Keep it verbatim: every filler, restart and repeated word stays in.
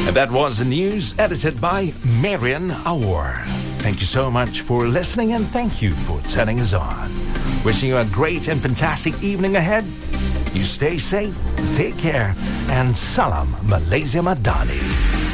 And that was the news edited by Marian Awar. Thank you so much for listening and thank you for turning us on. Wishing you a great and fantastic evening ahead. You stay safe, take care, and salam Malaysia Madani.